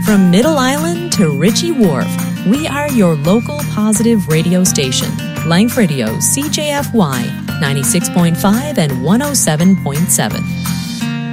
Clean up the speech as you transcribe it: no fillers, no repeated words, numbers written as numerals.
From Middle Island to Ritchie Wharf, we are your local positive radio station. Life Radio, CJFY, 96.5 and 107.7.